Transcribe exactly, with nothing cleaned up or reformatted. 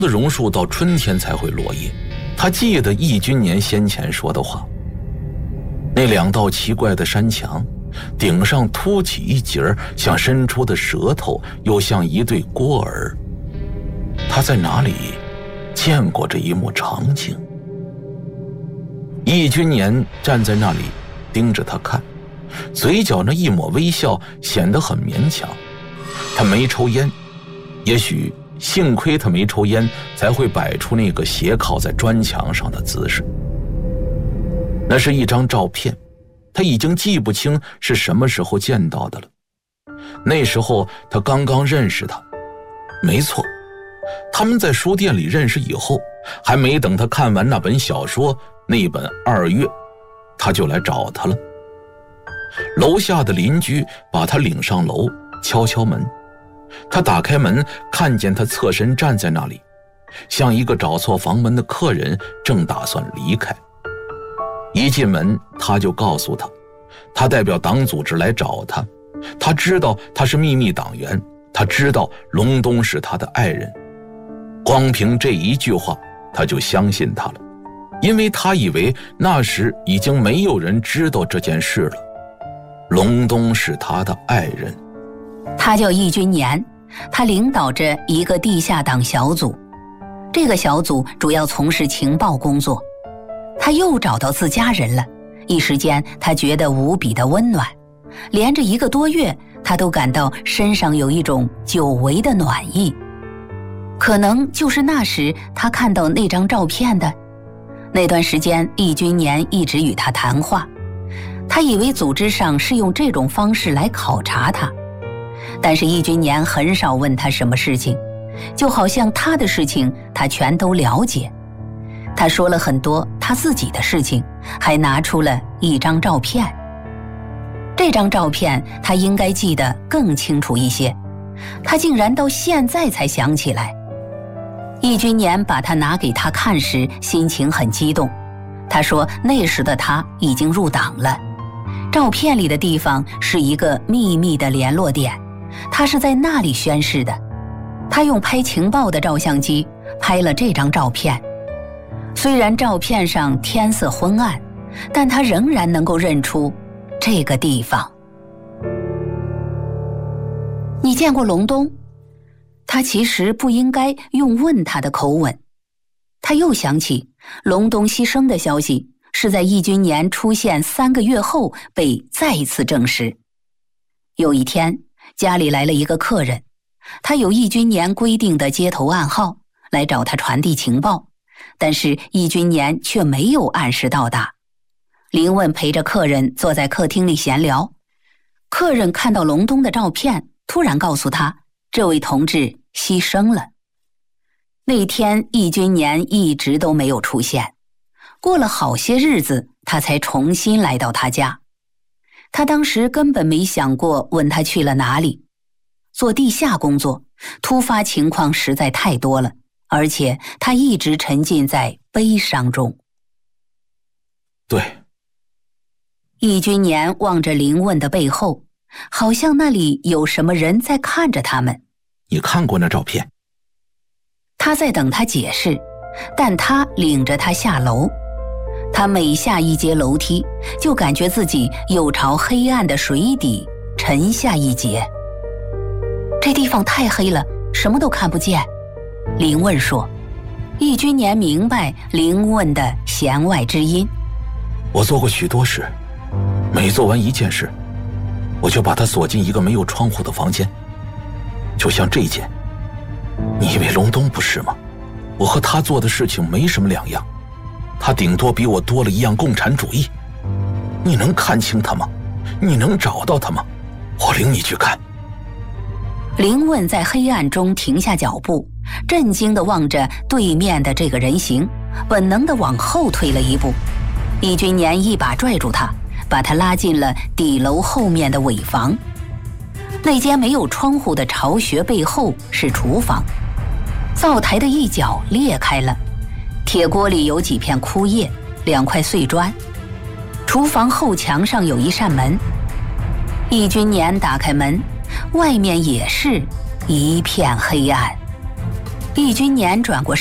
的榕树到春天才会落叶。他记得易君年先前说的话，那两道奇怪的山墙，顶上凸起一截像伸出的舌头，又像一对锅耳。他在哪里见过这一幕场景？易君年站在那里盯着他看，嘴角那一抹微笑显得很勉强。他没抽烟，也许幸亏他没抽烟，才会摆出那个斜靠在砖墙上的姿势。那是一张照片，他已经记不清是什么时候见到的了。那时候他刚刚认识他，没错，他们在书店里认识以后，还没等他看完那本小说，那本《二月》，他就来找他了。楼下的邻居把他领上楼，敲敲门。他打开门，看见他侧身站在那里，像一个找错房门的客人，正打算离开。一进门，他就告诉他，他代表党组织来找他，他知道他是秘密党员，他知道隆冬是他的爱人。光凭这一句话，他就相信他了，因为他以为那时已经没有人知道这件事了。隆冬是他的爱人。 他叫易君年，他领导着一个地下党小组，这个小组主要从事情报工作。他又找到自家人了，一时间他觉得无比的温暖，连着一个多月，他都感到身上有一种久违的暖意。可能就是那时他看到那张照片的。那段时间，易君年一直与他谈话，他以为组织上是用这种方式来考察他。但是易君年很少问他什么事情，就好像他的事情他全都了解。他说了很多他自己的事情，还拿出了一张照片。这张照片他应该记得更清楚一些，他竟然到现在才想起来。易君年把他拿给他看时，心情很激动。他说那时的他已经入党了。照片里的地方是一个秘密的联络点，他是在那里宣誓的。他用拍情报的照相机拍了这张照片。虽然照片上天色昏暗，但他仍然能够认出这个地方。你见过隆冬？他其实不应该用问他的口吻。他又想起隆冬牺牲的消息是在易君年出现三个月后被再一次证实。有一天，家里来了一个客人，他有易君年规定的街头暗号，来找他传递情报，但是易君年却没有按时到达。林问陪着客人坐在客厅里闲聊，客人看到隆冬的照片，突然告诉他，这位同志牺牲了。那天易君年一直都没有出现，过了好些日子，他才重新来到他家。他当时根本没想过问他去了哪里。做地下工作，突发情况实在太多了，而且他一直沉浸在悲伤中。 对。 易君年望着林问的背后，好像那里有什么人在看着他们。 你看过那照片？ 他在等他解释，但他领着他下楼。他每下一阶楼梯，就感觉自己又朝黑暗的水底沉下一截。这地方太黑了，什么都看不见。林问说。易君年明白林问的弦外之音。 我做过许多事，每做完一件事，我就把它锁进一个没有窗户的房间，就像这件。你以为隆冬不是吗？我和他做的事情没什么两样，他顶多比我多了一样共产主义。你能看清他吗？你能找到他吗？我领你去看。 林问在黑暗中停下脚步，震惊地望着对面的这个人形，本能地往后退了一步。易君年一把拽住他，把他拉进了底楼后面的尾房。那间没有窗户的巢穴背后是厨房，灶台的一角裂开了，铁锅里有几片枯叶，两块碎砖。厨房后墙上有一扇门，易君年打开门，外面也是一片黑暗。 易君年转过